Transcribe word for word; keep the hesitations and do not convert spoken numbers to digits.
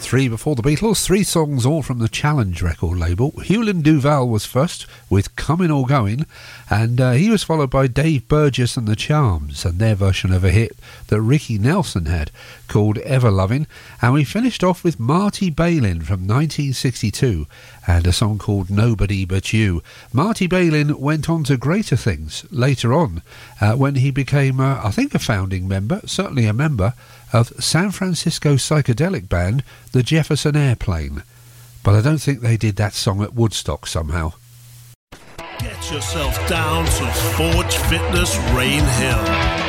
three before the Beatles, three songs all from the Challenge record label. Hewlin Duval was first with Coming or Going, and uh, he was followed by Dave Burgess and the Charms and their version of a hit that Ricky Nelson had called Ever Loving. And we finished off with Marty Balin from nineteen sixty-two and a song called Nobody But You. Marty Balin went on to greater things later on uh, when he became, uh, I think, a founding member, certainly a member of San Francisco psychedelic band the Jefferson Airplane. But I don't think they did that song at Woodstock somehow. Get yourself down to Forge Fitness Rain Hill.